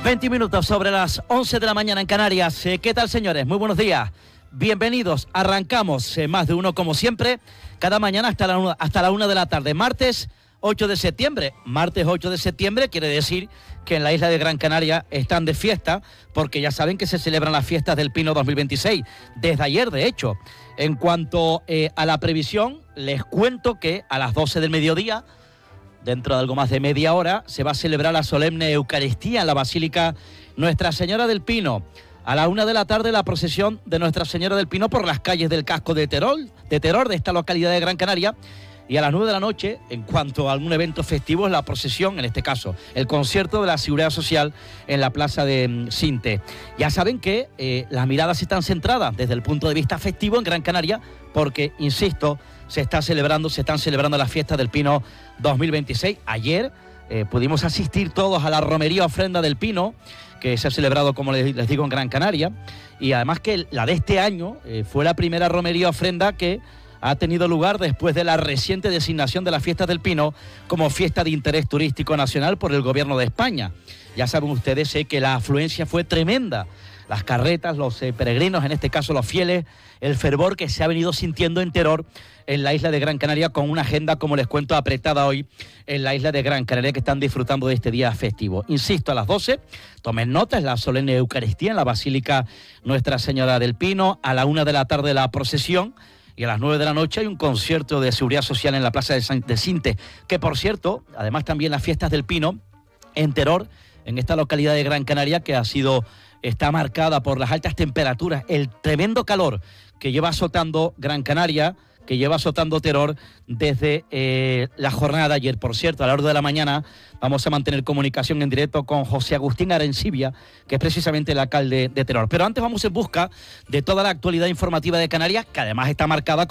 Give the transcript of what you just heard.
20 minutos sobre las 11 de la mañana en Canarias. ¿Qué tal, señores? Muy buenos días. Bienvenidos. Arrancamos más de uno como siempre, cada mañana hasta la 1 de la tarde. Martes 8 de septiembre. Martes 8 de septiembre quiere decir que en la isla de Gran Canaria están de fiesta, porque ya saben que se celebran las fiestas del Pino 2026, desde ayer de hecho. En cuanto a la previsión, les cuento que a las 12 del mediodía, dentro de algo más de media hora, se va a celebrar la solemne Eucaristía en la Basílica Nuestra Señora del Pino. A la 1 de la tarde, la procesión de Nuestra Señora del Pino por las calles del casco de Teror de esta localidad de Gran Canaria. Y a las 9 de la noche, en cuanto a algún evento festivo, es la procesión, en este caso, el concierto de la Seguridad Social en la plaza de Sinte. Ya saben que las miradas están centradas desde el punto de vista festivo en Gran Canaria, porque, insisto, se están celebrando las fiestas del Pino 2026. Ayer pudimos asistir todos a la romería ofrenda del Pino, que se ha celebrado, como les digo, en Gran Canaria. Y además que la de este año fue la primera romería ofrenda que ha tenido lugar después de la reciente designación de las fiestas del Pino como fiesta de interés turístico nacional por el gobierno de España. Ya saben ustedes que la afluencia fue tremenda. Las carretas, los peregrinos, en este caso los fieles, el fervor que se ha venido sintiendo en Teror en la isla de Gran Canaria, con una agenda, como les cuento, apretada hoy en la isla de Gran Canaria, que están disfrutando de este día festivo. Insisto, a las 12, tomen nota, es la solemne Eucaristía en la Basílica Nuestra Señora del Pino. A la 1 de la tarde la procesión. Y a las 9 de la noche hay un concierto de Seguridad Social en la plaza de Sinte, que por cierto, además también las fiestas del Pino en Teror, en esta localidad de Gran Canaria, que está marcada por las altas temperaturas, el tremendo calor que lleva azotando Gran Canaria, que lleva azotando Teror desde la jornada de ayer. Por cierto, a la hora de la mañana vamos a mantener comunicación en directo con José Agustín Arencibia, que es precisamente el alcalde de Teror. Pero antes vamos en busca de toda la actualidad informativa de Canarias, que además está marcada